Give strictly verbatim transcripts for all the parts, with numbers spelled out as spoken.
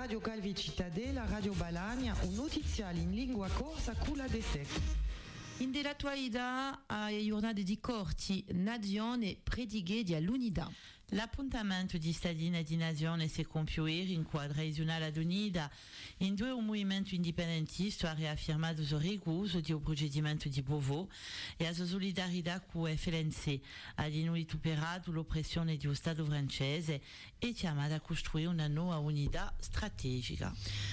Radio Calvi Cittadella, Radio Balagna, un notiziale in lingua corsa culla de sec. In dell'attualità ai giornate di corti, nazione prediche di all'unità. L'appuntamento di Stadina di Nazione si compie ieri in quadra regionale ad Unida. In due un movimento indipendentista ha riaffermato il ricuso di un procedimento di Bovo e la solidarietà con F L N C, ha superato l'oppressione di uno Stato francese e chiamato a costruire una nuova unità strategica.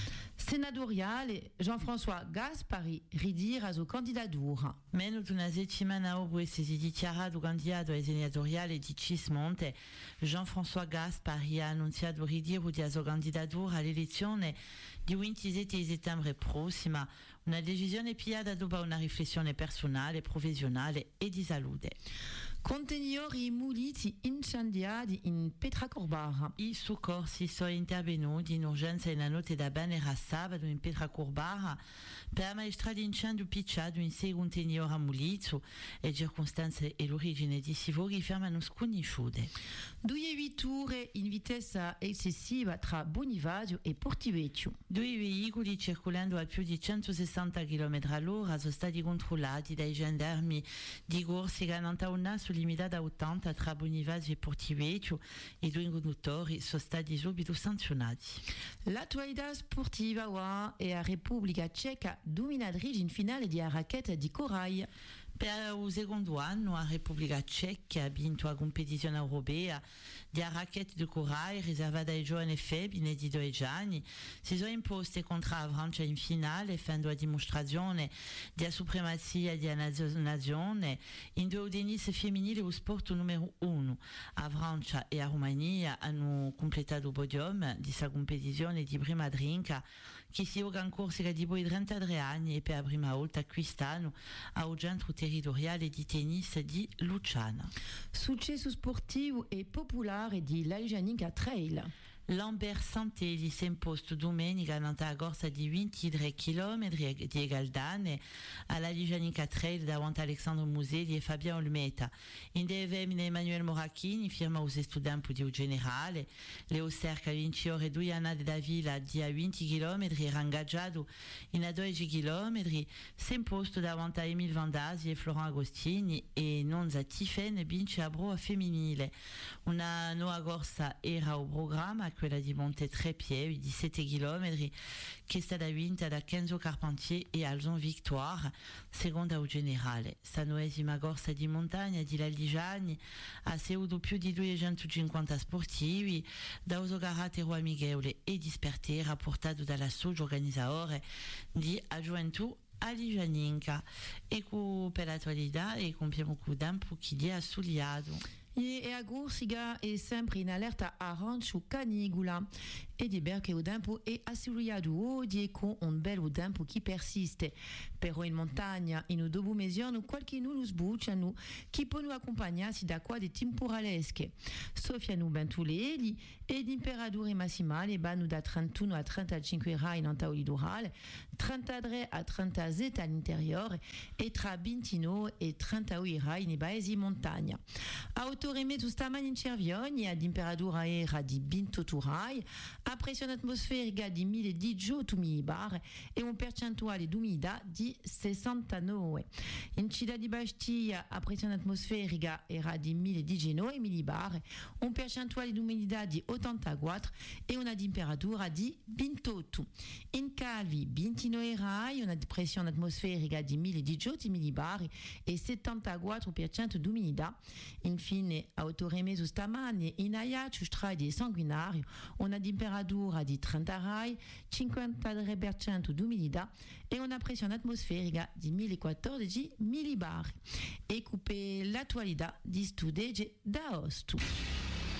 Senatoriale, Jean-François Gaspari ridire a sua candidatura. Meno di una settimana dopo si è dichiarato candidato ai senatoriali di Cismonte, Jean-François Gaspari ha annunciato il ritiro della sua candidatura all'elezione di ventisette settembre prossima, una decisione pigliata dopo una riflessione personale, professionale e di salute. Contenitori muliti incendiati in Petracorbara. I soccorsi sono intervenuti in urgenza nella notte da Banera sabato in Petracorbara per ammaestrare l'incendio picciato in sei contenitore a Mulizzo e circostanze e l'origine di sivori fermano sconosciute. Due vetture in vitezza eccessiva tra Bonivadio e Portivecchio. Due veicoli circolando a più di centosessanta chilometri all'ora sono stati controllati dai gendarmi di Corsica Nantauna su limitata a ottanta tra Bonivadio e Portivecchio. I due conduttori sono stati subito sanzionati. L'attualità sportiva wa e a Repubblica Ceca dominatrice in finale di racchetta di corail. Per il secondo anno la Repubblica Ceca ha vinto la competizione europea di racchette di corail riservata ai giovani femmine di dodici anni. Si sono imposte contro la Francia in finale, facendo la dimostrazione della supremazia della nazione. In due tennis femminile lo sport numero uno. La Francia e la Romania hanno completato il podium di questa competizione di prima drinka che si gioca in Corsica dopo i trentatré anni e per la prima volta quest'anno al centro territoriale di tennis di Luciana. Successo sportivo e popolare di l'Aljanica Trail. Lambert Santelli si è imposto domenica nella corsa di ventitré chilometri di Galdane alla Ligianica Trail davanti a Alexandre Muselli e Fabian Olmeta. In delle femmine Emanuele Moracchini firma il sesto tempo di generale. Leo Cerca, vincitore due anni da Villa di a venti chilometri, era ingaggiato in a dodici chilometri, si è imposto davanti a Emile Vandasi e Florent Agostini e Nonza Tiffen vince a Broa femminile. Una nuova corsa era al programma, quella di Monte Trepied, diciassette chilometri, che è stata vinta da Kenzo Carpentier e Alzon Victoire, seconda o generale. Sta nuovesima corsa di montagna di La Ligiani ha seguito più di duecentocinquanta sportivi, da uso carattere amichevole e dispertere rapportato dalla socio organizzatore di a Gioventù a Ligianinca. E per l'attualità e compiamo con tempo che gli ha sogliato. E a Corsica è sempre in allerta arancio canigula e di perché il tempo è assicurato oggi con un bel tempo che persiste. Però in montagna, in un dopo mesiano, qualche nulla sbucciano che può accompagnarsi da qua di temporalesche. Soffiano ventuleli e di temperature massimali vanno da trentuno a trentacinque gradi in Antauli litorale, trentatré a trentasette all'interiore e tra ventinove e trentadue gradi nei paesi in montagna. Autoreme stamani in Cervioni a temperatura era di ventotto gradi, a pressione atmosferica di millediciotto millibar e un percentuale di umidità di sessantanove. In Città di Bastiglia a pressione atmosferica era di millediciannove millibar, un percentuale di umidità di ottantaquattro e una temperatura di ventotto. In Calvi ventinove gradi, una pressione atmosferica di millediciotto millibar e settantaquattro per cento di umidità. Infine, a Autoremeso stamani in Ajaccio, strade e sanguinario, una temperatura di trenta gradi, cinquantatré per cento di umidità e una pressione atmosferica di millequattordici millibar. E per l'attualità di Studege da Ostu.